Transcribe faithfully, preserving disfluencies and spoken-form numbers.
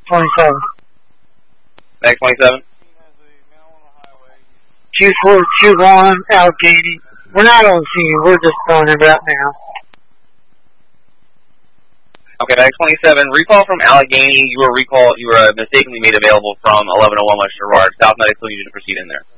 twenty-seven. Back twenty-seven. two four two one, Allegheny. We're not on scene, we're just on it right now. Okay, back twenty-seven. Recall from Allegheny. You were recall. You were uh, mistakenly made available from eleven oh one West Girard. South Medical, you need to proceed in there.